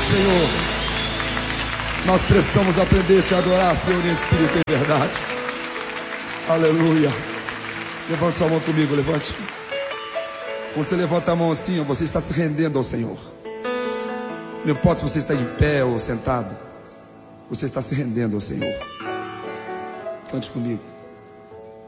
Senhor. Nós precisamos aprender a te adorar, Senhor, em espírito e em verdade. Aleluia. Levante sua mão comigo, levante. Quando você levanta a mão assim, você está se rendendo ao Senhor. Não importa se você está em pé ou sentado, você está se rendendo ao Senhor. Cante comigo.